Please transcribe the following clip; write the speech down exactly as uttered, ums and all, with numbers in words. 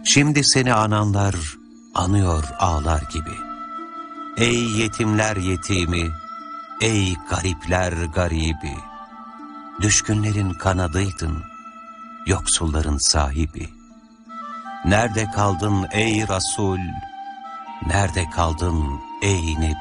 Şimdi seni ananlar anıyor ağlar gibi. Ey yetimler yetimi, ey garipler garibi. Düşkünlerin kanadıydın, yoksulların sahibi. Nerede kaldın ey Resul, nerede kaldın ey Nebi?